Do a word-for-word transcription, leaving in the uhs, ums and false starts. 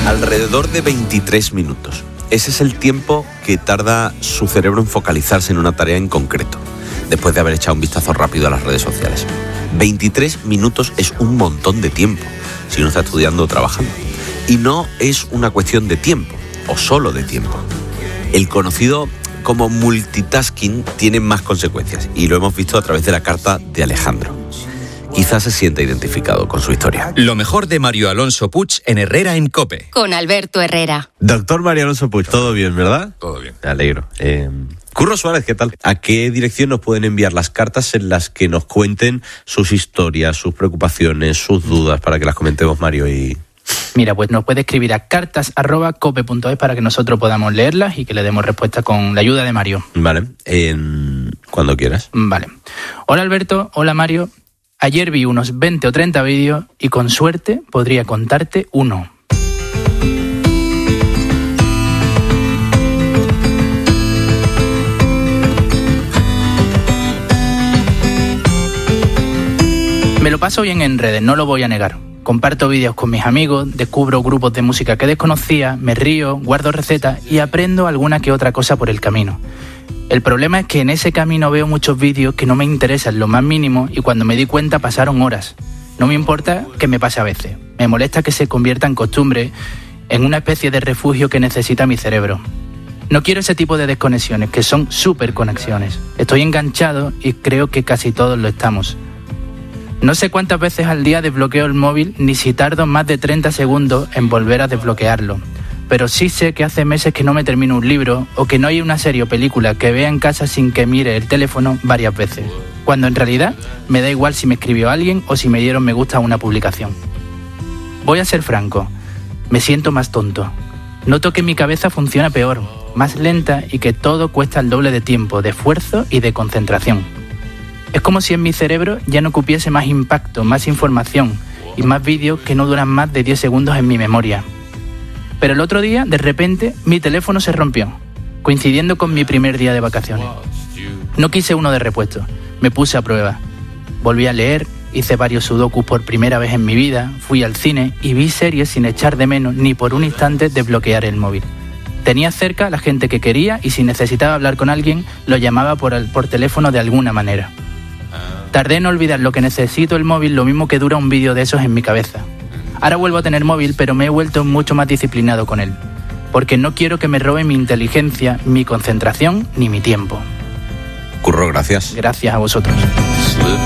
Alrededor de veintitrés minutos. Ese es el tiempo que tarda su cerebro en focalizarse en una tarea en concreto, después de haber echado un vistazo rápido a las redes sociales. veintitrés minutos es un montón de tiempo, si uno está estudiando o trabajando. Y no es una cuestión de tiempo, o solo de tiempo. El conocido como multitasking tiene más consecuencias, y lo hemos visto a través de la carta de Alejandro. Quizás se sienta identificado con su historia. Lo mejor de Mario Alonso Puig en Herrera en COPE. Con Alberto Herrera. Doctor Mario Alonso Puig, ¿todo bien, verdad? Todo bien. Me alegro. Eh, Curro Suárez, ¿qué tal? ¿A qué dirección nos pueden enviar las cartas en las que nos cuenten sus historias, sus preocupaciones, sus dudas, para que las comentemos Mario y... Mira, pues nos puede escribir a cartas arroba cope punto es para que nosotros podamos leerlas y que le demos respuesta con la ayuda de Mario. Vale, eh, cuando quieras. Vale. Hola Alberto, hola Mario. Ayer vi unos veinte o treinta vídeos y con suerte podría contarte uno. Me lo paso bien en redes, no lo voy a negar. Comparto vídeos con mis amigos, descubro grupos de música que desconocía, me río, guardo recetas y aprendo alguna que otra cosa por el camino. El problema es que en ese camino veo muchos vídeos que no me interesan lo más mínimo y cuando me di cuenta pasaron horas. No me importa que me pase a veces. Me molesta que se convierta en costumbre, en una especie de refugio que necesita mi cerebro. No quiero ese tipo de desconexiones, que son súper conexiones. Estoy enganchado y creo que casi todos lo estamos. No sé cuántas veces al día desbloqueo el móvil, ni si tardo más de treinta segundos en volver a desbloquearlo. Pero sí sé que hace meses que no me termino un libro o que no hay una serie o película que vea en casa sin que mire el teléfono varias veces. Cuando en realidad me da igual si me escribió alguien o si me dieron me gusta a una publicación. Voy a ser franco, me siento más tonto. Noto que mi cabeza funciona peor, más lenta y que todo cuesta el doble de tiempo, de esfuerzo y de concentración. Es como si en mi cerebro ya no cupiese más impacto, más información y más vídeos que no duran más de diez segundos en mi memoria. Pero el otro día, de repente, mi teléfono se rompió, coincidiendo con mi primer día de vacaciones. No quise uno de repuesto, me puse a prueba. Volví a leer, hice varios sudokus por primera vez en mi vida, fui al cine y vi series sin echar de menos ni por un instante desbloquear el móvil. Tenía cerca a la gente que quería y si necesitaba hablar con alguien, lo llamaba por, el, por teléfono de alguna manera. Tardé en olvidar lo que necesito el móvil lo mismo que dura un vídeo de esos en mi cabeza. Ahora vuelvo a tener móvil, pero me he vuelto mucho más disciplinado con él, porque no quiero que me robe mi inteligencia, mi concentración ni mi tiempo. Curro, gracias. Gracias a vosotros.